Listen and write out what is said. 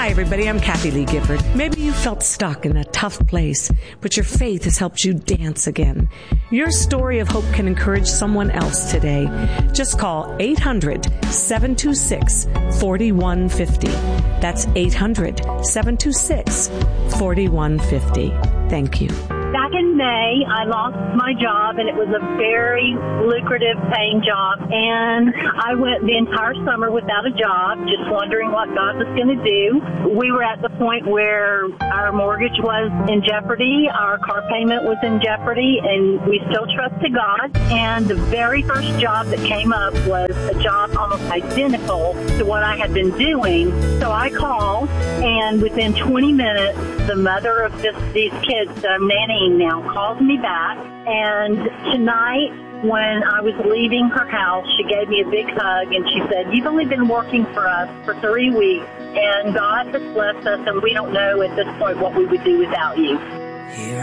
Hi, everybody. I'm Kathy Lee Gifford. Maybe you felt stuck in a tough place, but your faith has helped you dance again. Your story of hope can encourage someone else today. Just call 800-726-4150. That's 800-726-4150. Thank you. Back in May, I lost my job, and it was a very lucrative paying job. And I went the entire summer without a job, just wondering what God was going to do. We were at the point where our mortgage was in jeopardy, our car payment was in jeopardy, and we still trusted God. And the very first job that came up was a job almost identical to what I had been doing. So I called, and within 20 minutes, the mother of these kids that I'm nannying now called me back, and tonight when I was leaving her house, she gave me a big hug, and she said, "You've only been working for us for 3 weeks, and God has blessed us, and we don't know at this point what we would do without you."